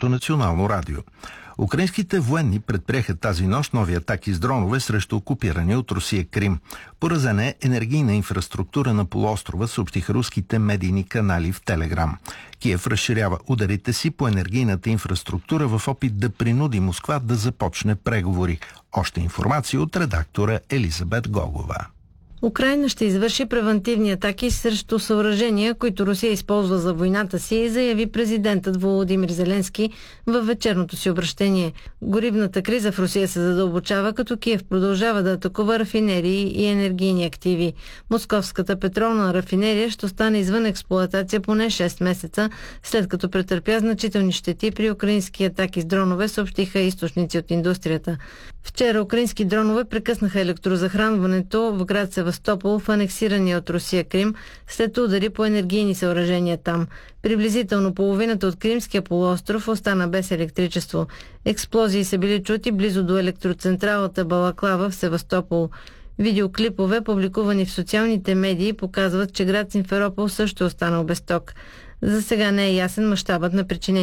Българското национално радио. Украинските военни предприеха тази нощ нови атаки с дронове срещу окупирания от Русия Крим. Поразена е енергийна инфраструктура на полуострова, съобщиха руските медийни канали в Телеграм. Киев разширява ударите си по енергийната инфраструктура в опит да принуди Москва да започне преговори. Още информация от редактора Елизабет Гогова. Украйна ще извърши превантивни атаки срещу съоръжения, които Русия използва за войната си, заяви президентът Володимир Зеленски във вечерното си обращение. Горивната криза в Русия се задълбочава, като Киев продължава да атакува рафинерии и енергийни активи. Московската петролна рафинерия ще остане извън експлоатация поне 6 месеца, след като претърпя значителни щети при украински атаки с дронове, съобщиха източници от индустрията. Вчера украински дронове прекъснаха електрозахранването в град Севастопол в анексирания от Русия Крим след удари по енергийни съоръжения там. Приблизително половината от Кримския полуостров остана без електричество. Експлозии са били чути близо до електроцентралата Балаклава в Севастопол. Видеоклипове, публикувани в социалните медии, показват, че град Симферопол също е останал без ток. За сега не е ясен мащабът на причинението.